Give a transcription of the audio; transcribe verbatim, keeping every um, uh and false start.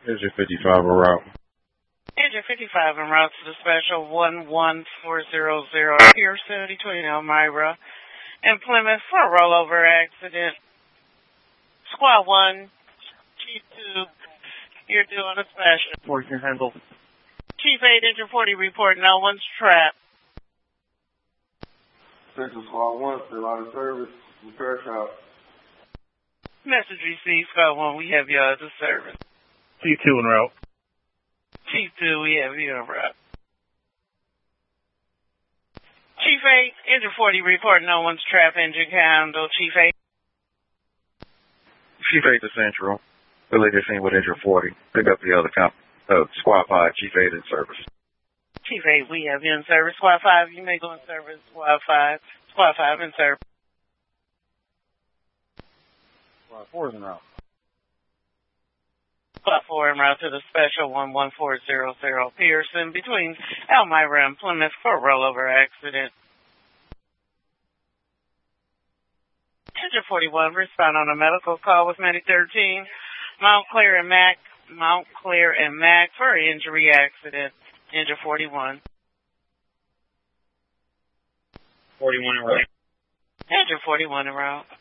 Engine fifty-five en route. Engine fifty-five en route to the special one one four zero zero Pearson between Elmira and Plymouth for a rollover accident. Squad one, Chief two, you're doing a special. Fortune handle. Chief eight, Engine forty report, no one's trapped. Central Squad one, still out of service. Repair shop. Message received, Squad one, we have you out of service. Chief two en route. Chief two, we have you en route. Chief eight, Engine forty report, no one's trapped, engine handle. Chief eight. Chief eight to Central. Billy just seen with Engine forty. Pick up the other comp. Uh, Squad five, Chief eight in service. Chief eight, we have you in service. Squad five, you may go in service. Squad five. Squad five in service. Squad four is en route. Squad four en route to the special one one four zero zero Pearson between Elmira and Plymouth for a rollover accident. Engine forty-one, respond on a medical call with Medic thirteen. Montclair and Mac, Montclair and Mac for an injury accident. Engine forty-one. forty-one en route. Engine forty-one en route.